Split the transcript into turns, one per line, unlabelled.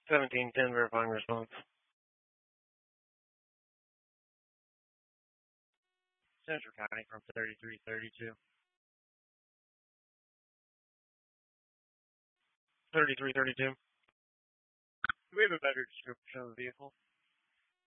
1710 verifying response. Central County from 3332. 3332. Do we have a better description of the vehicle?